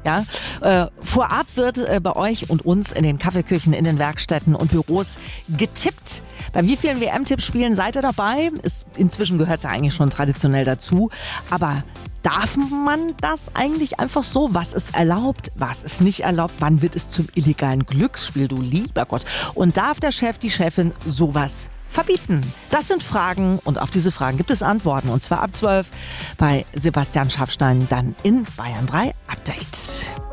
Ja? Vorab wird bei euch und uns in den Kaffeeküchen, in den Werkstätten und Büros getippt. Bei wie vielen WM-Tippspielen seid ihr dabei? Inzwischen gehört es ja eigentlich schon traditionell dazu. Aber darf man das eigentlich einfach so? Was ist erlaubt, was ist nicht erlaubt? Wann wird es zum illegalen Glücksspiel, du lieber Gott? Und darf der Chef, die Chefin sowas verbieten? Das sind Fragen und auf diese Fragen gibt es Antworten. Und zwar ab 12 bei Sebastian Schafstein, dann in Bayern 3 Update.